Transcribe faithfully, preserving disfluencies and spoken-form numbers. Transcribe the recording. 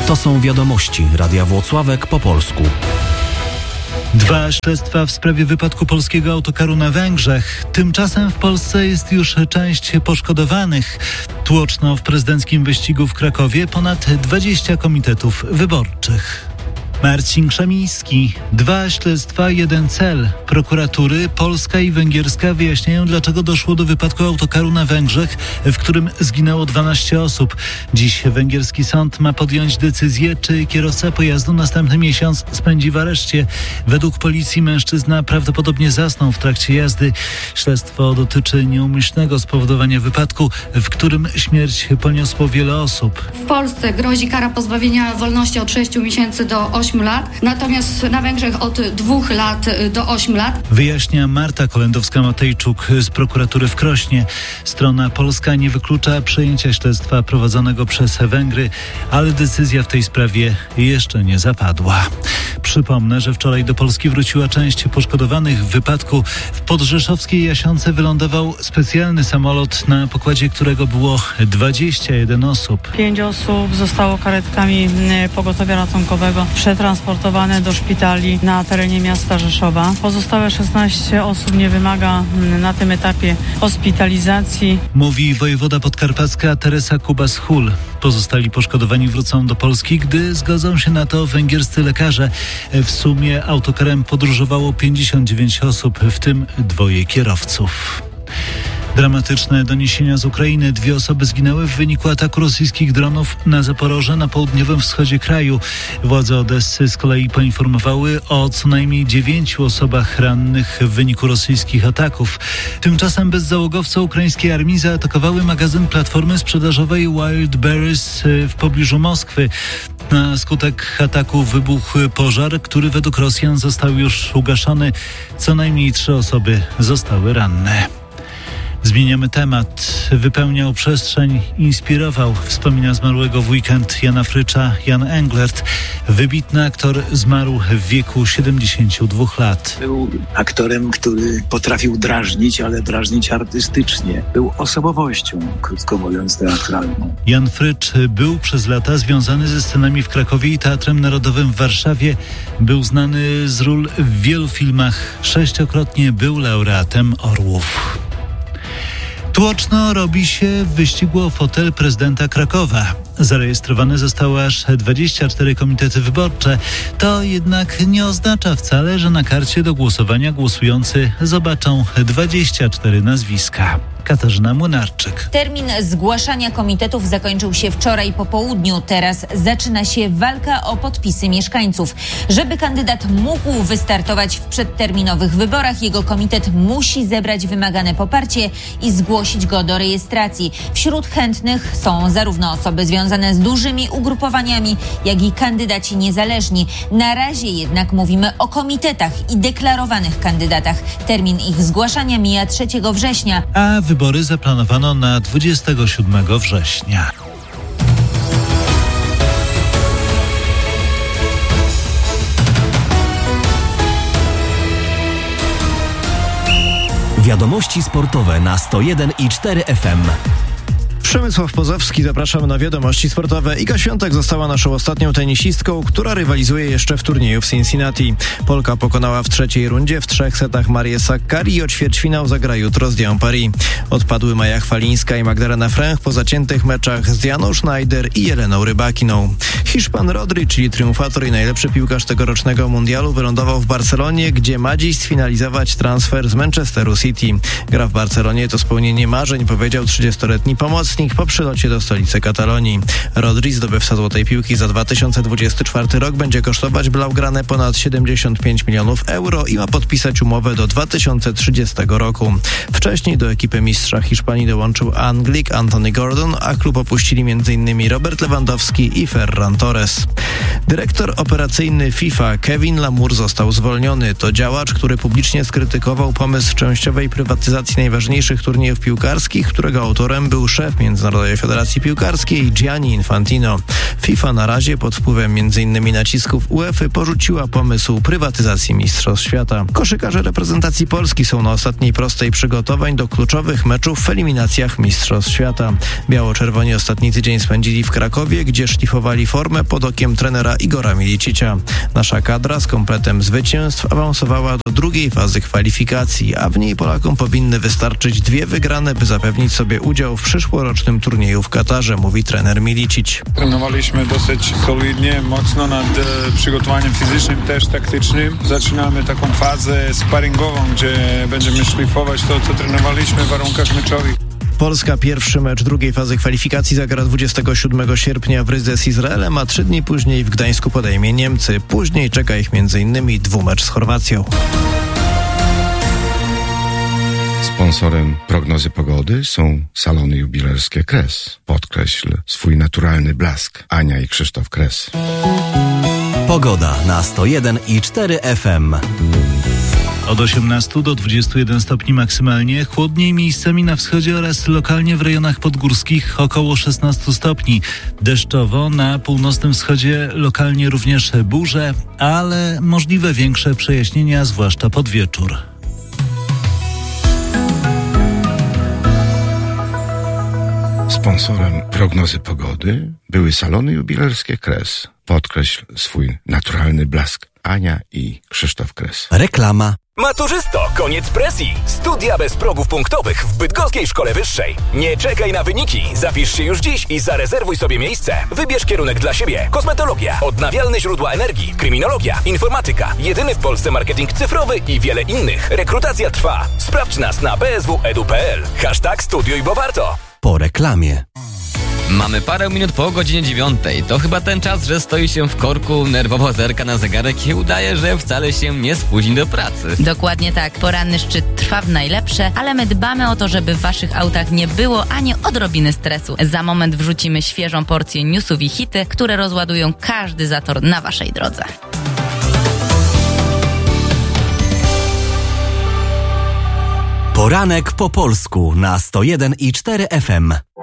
To są wiadomości Radia Włocławek po polsku. Dwa śledztwa w sprawie wypadku polskiego autokaru na Węgrzech. Tymczasem w Polsce jest już część poszkodowanych. Tłoczno w prezydenckim wyścigu w Krakowie ponad dwadzieścia komitetów wyborczych. Marcin Krzemiński. Dwa śledztwa, jeden cel. Prokuratury polska i węgierska wyjaśniają, dlaczego doszło do wypadku autokaru na Węgrzech, w którym zginęło dwanaście osób. Dziś węgierski sąd ma podjąć decyzję, czy kierowca pojazdu następny miesiąc spędzi w areszcie. Według policji mężczyzna prawdopodobnie zasnął w trakcie jazdy. Śledztwo dotyczy nieumyślnego spowodowania wypadku, w którym śmierć poniosło wiele osób. W Polsce grozi kara pozbawienia wolności od sześciu miesięcy do ośmiu lat, natomiast na Węgrzech od dwóch lat do ośmiu lat. Wyjaśnia Marta Kolendowska-Matejczuk z prokuratury w Krośnie. Strona polska nie wyklucza przejęcia śledztwa prowadzonego przez Węgry, ale decyzja w tej sprawie jeszcze nie zapadła. Przypomnę, że wczoraj do Polski wróciła część poszkodowanych w wypadku. W podrzeszowskiej Jasionce wylądował specjalny samolot, na pokładzie którego było dwadzieścia jeden osób. Pięć osób zostało karetkami pogotowia ratunkowego przetransportowane do szpitali na terenie miasta Rzeszowa. Pozostałe szesnaście osób nie wymaga na tym etapie hospitalizacji. Mówi wojewoda podkarpacka Teresa Kubas-Hul. Pozostali poszkodowani wrócą do Polski, gdy zgodzą się na to węgierscy lekarze. W sumie autokarem podróżowało pięćdziesiąt dziewięć osób, w tym dwoje kierowców. Dramatyczne doniesienia z Ukrainy. Dwie osoby zginęły w wyniku ataku rosyjskich dronów na Zaporoże, na południowym wschodzie kraju. Władze Odessy z kolei poinformowały o co najmniej dziewięciu osobach rannych w wyniku rosyjskich ataków. Tymczasem bezzałogowce ukraińskiej armii zaatakowały magazyn platformy sprzedażowej Wild Berries w pobliżu Moskwy. Na skutek ataku wybuchł pożar, który według Rosjan został już ugaszony. Co najmniej trzy osoby zostały ranne. Zmieniamy temat. Wypełniał przestrzeń, inspirował, wspomina zmarłego w weekend Jana Frycza Jan Englert. Wybitny aktor zmarł w wieku siedemdziesięciu dwóch lat. Był aktorem, który potrafił drażnić, ale drażnić artystycznie. Był osobowością, krótko mówiąc, teatralną. Jan Frycz był przez lata związany ze scenami w Krakowie i Teatrem Narodowym w Warszawie. Był znany z ról w wielu filmach. Sześciokrotnie był laureatem Orłów. Tłoczno robi się w wyścigu o fotel prezydenta Krakowa. Zarejestrowane zostały aż dwadzieścia cztery komitety wyborcze. To jednak nie oznacza wcale, że na karcie do głosowania głosujący zobaczą dwadzieścia cztery nazwiska. Katarzyna Młynarczyk. Termin zgłaszania komitetów zakończył się wczoraj po południu. Teraz zaczyna się walka o podpisy mieszkańców. Żeby kandydat mógł wystartować w przedterminowych wyborach, jego komitet musi zebrać wymagane poparcie i zgłosić go do rejestracji. Wśród chętnych są zarówno osoby związane z dużymi ugrupowaniami, jak i kandydaci niezależni. Na razie jednak mówimy o komitetach i deklarowanych kandydatach. Termin ich zgłaszania mija trzeciego września. A wybory zaplanowano na dwudziestego siódmego września. Wiadomości sportowe na sto jeden i cztery F M. Przemysław Pozowski, zapraszamy na wiadomości sportowe. Iga Świątek została naszą ostatnią tenisistką, która rywalizuje jeszcze w turnieju w Cincinnati. Polka pokonała w trzeciej rundzie w trzech setach Marię Sakkari i o ćwierćfinał zagra jutro z Dianą Paris. Odpadły Maja Chwalińska i Magdalena Fręch po zaciętych meczach z Dianą Schneider i Jeleną Rybakiną. Hiszpan Rodri, czyli triumfator i najlepszy piłkarz tegorocznego mundialu, wylądował w Barcelonie, gdzie ma dziś sfinalizować transfer z Manchesteru City. Gra w Barcelonie to spełnienie marzeń, powiedział trzydziestoletni pomocnik po przylocie do stolicy Katalonii. Rodri, zdobywca złotej piłki za dwa tysiące dwudziesty czwarty rok, będzie kosztować Blaugrane ponad siedemdziesiąt pięć milionów euro i ma podpisać umowę do dwa tysiące trzydziestego roku. Wcześniej do ekipy mistrza Hiszpanii dołączył Anglik Anthony Gordon, a klub opuścili m.in. Robert Lewandowski i Ferran Torres. Dyrektor operacyjny FIFA Kevin Lamour został zwolniony. To działacz, który publicznie skrytykował pomysł częściowej prywatyzacji najważniejszych turniejów piłkarskich, którego autorem był szef Międzynarodowej Federacji Piłkarskiej Gianni Infantino. FIFA na razie pod wpływem między innymi nacisków UEFA porzuciła pomysł prywatyzacji Mistrzostw Świata. Koszykarze reprezentacji Polski są na ostatniej prostej przygotowań do kluczowych meczów w eliminacjach Mistrzostw Świata. Biało-czerwoni ostatni tydzień spędzili w Krakowie, gdzie szlifowali formę pod okiem trenera Igora Milicicia. Nasza kadra z kompletem zwycięstw awansowała do drugiej fazy kwalifikacji, a w niej Polakom powinny wystarczyć dwie wygrane, by zapewnić sobie udział w przyszłorocznym turnieju w Katarze, mówi trener Milicic. Trenowaliśmy dosyć solidnie, mocno nad e, przygotowaniem fizycznym, też taktycznym. Zaczynamy taką fazę sparingową, gdzie będziemy szlifować to, co trenowaliśmy w warunkach meczowych. Polska pierwszy mecz drugiej fazy kwalifikacji zagra dwudziestego siódmego sierpnia w Rydze z Izraelem, a trzy dni później w Gdańsku podejmie Niemcy. Później czeka ich między innymi dwumecz z Chorwacją. Sponsorem prognozy pogody są salony jubilerskie Kres. Podkreśl swój naturalny blask. Ania i Krzysztof Kres. Pogoda na sto jeden i cztery F M. Od osiemnastu do dwudziestu jeden stopni maksymalnie, chłodniej miejscami na wschodzie oraz lokalnie w rejonach podgórskich około szesnastu stopni. Deszczowo na północnym wschodzie, lokalnie również burze, ale możliwe większe przejaśnienia, zwłaszcza pod wieczór. Sponsorem prognozy pogody były salony jubilerskie Kres. Podkreśl swój naturalny blask. Ania i Krzysztof Kres. Reklama. Maturzysto, koniec presji. Studia bez progów punktowych w Bydgoskiej Szkole Wyższej. Nie czekaj na wyniki. Zapisz się już dziś i zarezerwuj sobie miejsce. Wybierz kierunek dla siebie. Kosmetologia, odnawialne źródła energii, kryminologia, informatyka, jedyny w Polsce marketing cyfrowy i wiele innych. Rekrutacja trwa. Sprawdź nas na b s w kropka e d u kropka p l. Hashtag studiuj, bo warto. Po reklamie. Mamy parę minut po godzinie dziewiątej. To chyba ten czas, że stoi się w korku, nerwowo zerka na zegarek i udaje, że wcale się nie spóźni do pracy. Dokładnie tak. Poranny szczyt trwa w najlepsze, ale my dbamy o to, żeby w waszych autach nie było ani odrobiny stresu. Za moment wrzucimy świeżą porcję newsów i hity, które rozładują każdy zator na waszej drodze. Poranek po polsku na sto jeden i cztery F M.